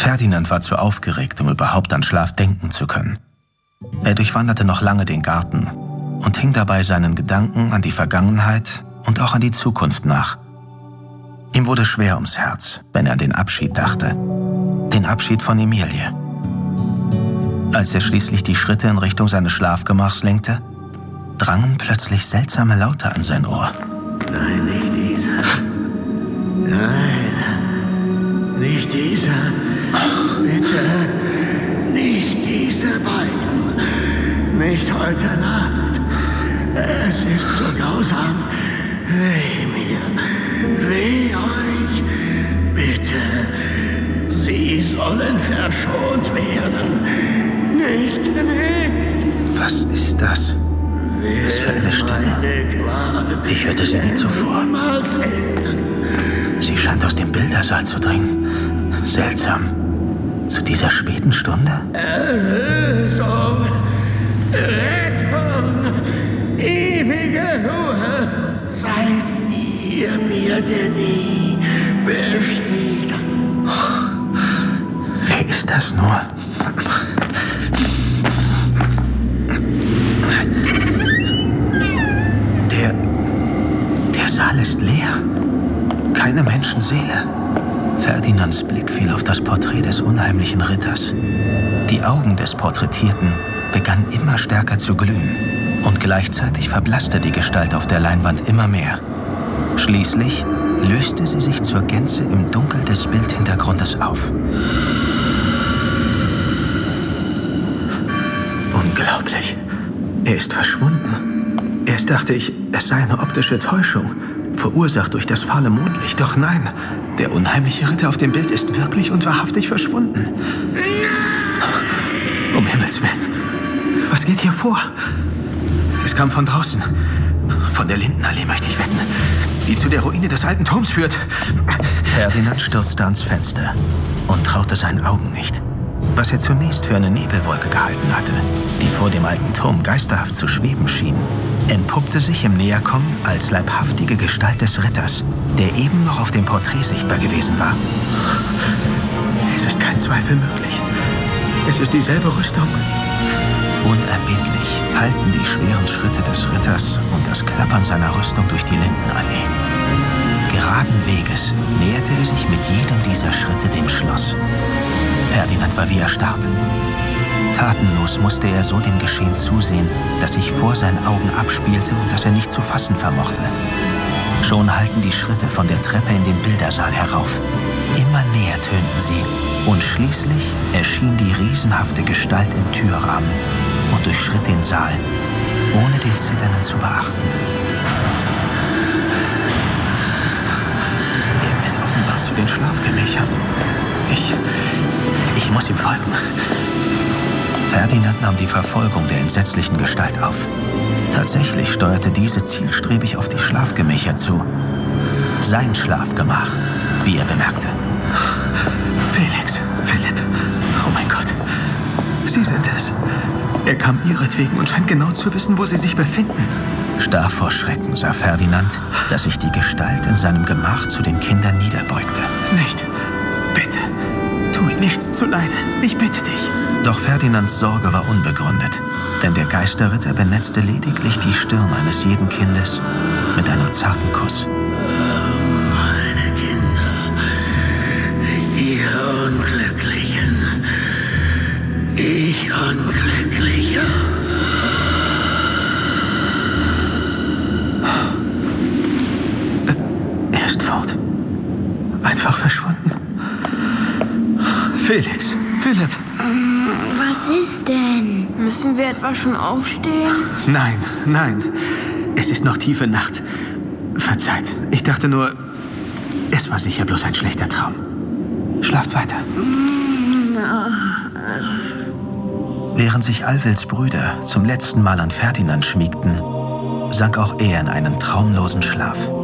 Ferdinand war zu aufgeregt, um überhaupt an Schlaf denken zu können. Er durchwanderte noch lange den Garten und hing dabei seinen Gedanken an die Vergangenheit und auch an die Zukunft nach. Ihm wurde schwer ums Herz, wenn er an den Abschied dachte. Den Abschied von Emilie. Als er schließlich die Schritte in Richtung seines Schlafgemachs lenkte, drangen plötzlich seltsame Laute an sein Ohr. Nein, nicht dieser. Nein, nicht dieser. Bitte, nicht diese beiden. Nicht heute Nacht. Es ist so grausam. Weh mir, weh euch. Bitte, sie sollen verschont werden. Nicht. Was ist das? Was für eine Stimme. Ich hörte sie nie zuvor. Sie scheint aus dem Bildersaal zu dringen. Seltsam. Zu dieser späten Stunde? Erlösung, Rettung, ewige Ruhe, seid ihr mir denn nie beschieden. Wer ist das nur? Der Saal ist leer. Keine Menschenseele. Ferdinands Blick fiel auf das Porträt des unheimlichen Ritters. Die Augen des Porträtierten begannen immer stärker zu glühen und gleichzeitig verblasste die Gestalt auf der Leinwand immer mehr. Schließlich löste sie sich zur Gänze im Dunkel des Bildhintergrundes auf. Unglaublich. Er ist verschwunden. Erst dachte ich, es sei eine optische Täuschung, verursacht durch das fahle Mondlicht. Doch nein, der unheimliche Ritter auf dem Bild ist wirklich und wahrhaftig verschwunden. Um Himmels Willen. Was geht hier vor? Es kam von draußen. Von der Lindenallee, möchte ich wetten, die zu der Ruine des alten Turms führt. Ferdinand stürzte ans Fenster und traute seinen Augen nicht. Was er zunächst für eine Nebelwolke gehalten hatte, die vor dem alten Turm geisterhaft zu schweben schien, entpuppte sich im Näherkommen als leibhaftige Gestalt des Ritters, der eben noch auf dem Porträt sichtbar gewesen war. Es ist kein Zweifel möglich. Es ist dieselbe Rüstung. Unerbittlich hallten die schweren Schritte des Ritters und das Klappern seiner Rüstung durch die Lindenallee. Geraden Weges näherte er sich mit jedem dieser Schritte dem Schloss. Ferdinand war wie erstarrt. Tatenlos musste er so dem Geschehen zusehen, das sich vor seinen Augen abspielte und das er nicht zu fassen vermochte. Schon hallten die Schritte von der Treppe in den Bildersaal herauf. Immer näher tönten sie und schließlich erschien die riesenhafte Gestalt im Türrahmen und durchschritt den Saal, ohne den Zitternden zu beachten. Er will offenbar zu den Schlafgemächern. Ich muss ihm folgen. Ferdinand nahm die Verfolgung der entsetzlichen Gestalt auf. Tatsächlich steuerte diese zielstrebig auf die Schlafgemächer zu. Sein Schlafgemach, wie er bemerkte. Felix, Philipp, oh mein Gott, Sie sind es. Er kam ihretwegen und scheint genau zu wissen, wo Sie sich befinden. Starr vor Schrecken sah Ferdinand, dass sich die Gestalt in seinem Gemach zu den Kindern niederbeugte. Nicht, bitte, tu ihm nichts zuleide, ich bitte dich. Doch Ferdinands Sorge war unbegründet, denn der Geisterritter benetzte lediglich die Stirn eines jeden Kindes mit einem zarten Kuss. Meine Kinder, ihr Unglücklichen, ich Unglücklicher. Er ist fort. Einfach verschwunden. Felix, Philipp. Was ist denn? Müssen wir etwa schon aufstehen? Nein. Es ist noch tiefe Nacht. Verzeiht, ich dachte nur, es war sicher bloß ein schlechter Traum. Schlaft weiter. Während sich Alwils Brüder zum letzten Mal an Ferdinand schmiegten, sank auch er in einen traumlosen Schlaf.